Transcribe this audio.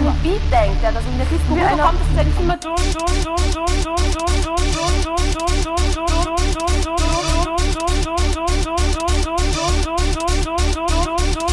an den Beat denkt, ja, dass in der Disco kommt, das ist ja nicht immer dumm.